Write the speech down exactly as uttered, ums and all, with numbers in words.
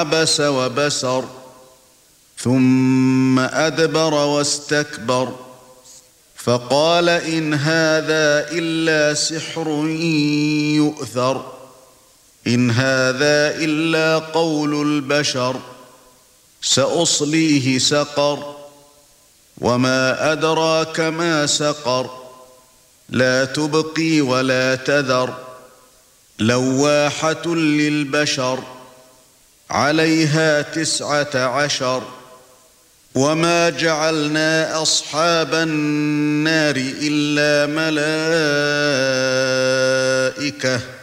عبس وبسر ثم أدبر واستكبر فقال إن هذا إلا سحر يؤثر إن هذا إلا قول البشر سأصليه سقر وما أدراك ما سقر لا تبقي ولا تذر لواحة للبشر عليها تسعة عشر وما جعلنا أصحاب النار إلا ملائكة